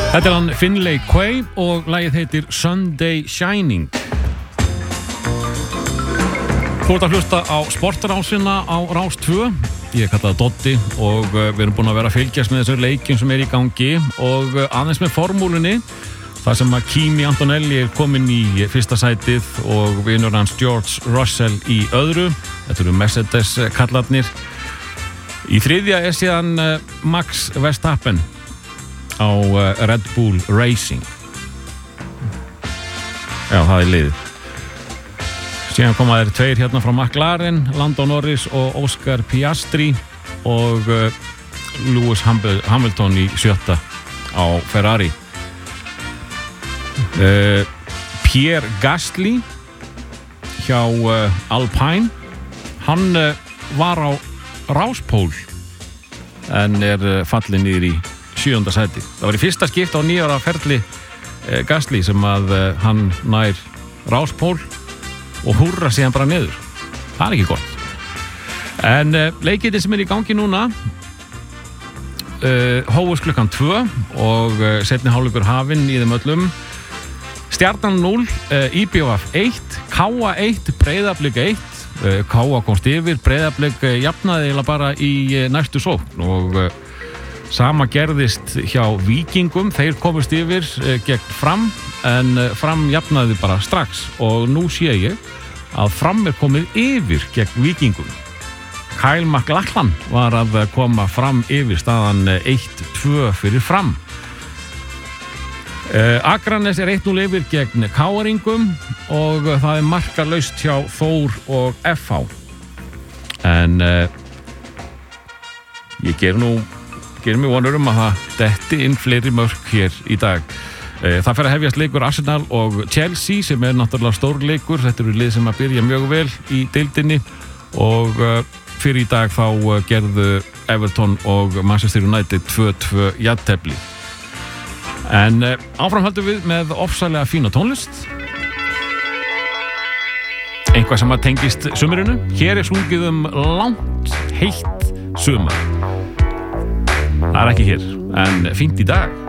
Þetta hann Finlay Quaye og lagið heitir Sunday Shining. Þú ert að hlusta á sportarásina á Rás 2. Ég kalla það Doddi og við erum búin að vera að fylgjast með þessu leikjum sem í gangi og aðeins með formúlunni þar sem að Kimi Antonelli komin í fyrsta sætið og vinur hans George Russell í öðru. Þetta eru Mercedes kallarnir. Í þriðja síðan Max Verstappen á Red Bull Racing. Já, það liðið. Síðan koma þeir tveir hérna frá McLaren, Lando Norris og Oscar Piastri og Lewis Hamilton í sjötta á Ferrari. Pierre Gasly hjá Alpine. Hann var á ráspól en fallinn niður í 7. sæti. Það var í fyrsta skipt á 9 ára ferli Gasly sem að hann nær ráspól og húrra síðan bara niður. Það er ekki gott. En leikirnir sem í gangi núna hófust klukkan 2 og seinni hálfleikur hafinn í þeim öllum. Stjarnan 0, IBVF 1, KA 1, Breiðablik 1. KA komst yfir, Breiðablik jafnaði eiginlega bara í næstu sókn og sama gerðist hjá Víkingum, þeir komust yfir gegn Fram, en Fram jafnaði bara strax og nú sé ég að Fram komið yfir gegn Víkingum. Kyle McLachlan var að koma Fram yfir, staðan 1-2 fyrir Fram. Akranes 1-0 yfir gegn Káringum og það markalaust hjá Þór og FH. En ég ger mig vonur að það detti inn fleiri mörk hér í dag. Það fer að hefjast leikur Arsenal og Chelsea sem náttúrulega stórleikur. Þetta eru lið sem að byrja mjög vel í deildinni og fyrir í dag þá gerðu Everton og Manchester United 2-2 jafntefli. En áfram höldum við með ofsalega fína tónlist. Eitthvað sem að tengist sumrinu. Hér sungið langt, heitt sumar. Það ekki hér, en fínt í dag.